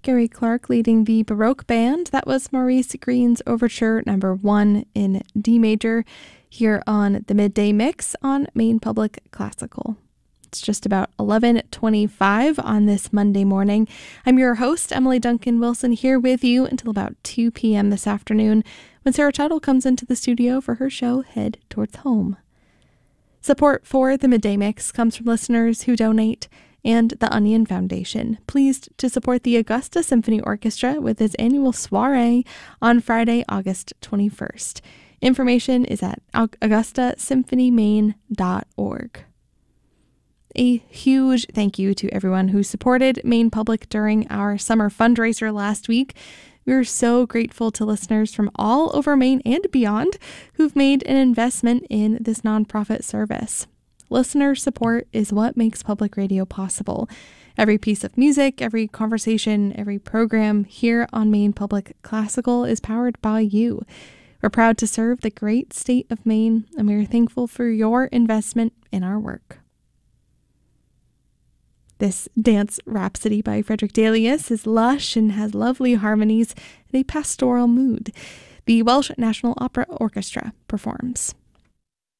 Gary Clark leading the Baroque Band. That was Maurice Green's Overture Number 1 in D major here on the Midday Mix on Maine Public Classical. It's just about 11:25 on this Monday morning. I'm your host, Emily Duncan Wilson, here with you until about 2 p.m. this afternoon when Sarah Tuttle comes into the studio for her show, Head Towards Home. Support for the Midday Mix comes from listeners who donate and the Onion Foundation, pleased to support the Augusta Symphony Orchestra with its annual soiree on Friday, August 21st. Information is at augustasymphonymaine.org. A huge thank you to everyone who supported Maine Public during our summer fundraiser last week. We're so grateful to listeners from all over Maine and beyond who've made an investment in this nonprofit service. Listener support is what makes public radio possible. Every piece of music, every conversation, every program here on Maine Public Classical is powered by you. We're proud to serve the great state of Maine, and we are thankful for your investment in our work. This dance rhapsody by Frederick Delius is lush and has lovely harmonies and a pastoral mood. The Welsh National Opera Orchestra performs.